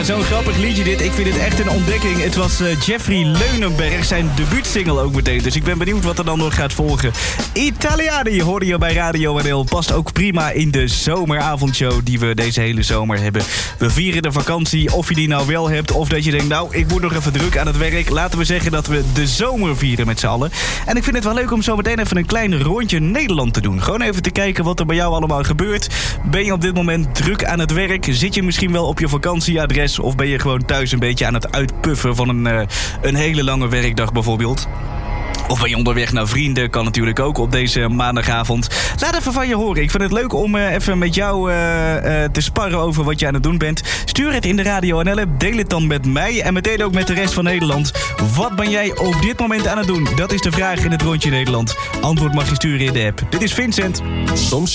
zo'n grappig liedje dit. Ik vind het echt een ontdekking. Het was Jeffrey Leunenberg, zijn debuutsingle ook meteen. Dus ik ben benieuwd wat er dan nog gaat volgen. Italiani hoorde je bij Radio NL. Past ook prima in de zomeravondshow die we deze hele zomer hebben. We vieren de vakantie, of je die nou wel hebt, of dat je denkt, nou, ik moet nog even druk aan het werk. Laten we zeggen dat we de zomer vieren met z'n allen. En ik vind het wel leuk om zo meteen even een klein rondje Nederland te doen. Gewoon even te kijken wat er bij jou allemaal gebeurt. Ben je op dit moment druk aan het werk? Zit je misschien wel op je vakantieadres? Of ben je gewoon thuis een beetje aan het uitpuffen van een hele lange werkdag bijvoorbeeld? Of ben je onderweg naar vrienden? Kan natuurlijk ook op deze maandagavond. Laat even van je horen. Ik vind het leuk om even met jou te sparren over wat je aan het doen bent. Stuur het in de Radio NL-app. Deel het dan met mij en meteen ook met de rest van Nederland. Wat ben jij op dit moment aan het doen? Dat is de vraag in het rondje Nederland. Antwoord mag je sturen in de app. Dit is Vincent. Soms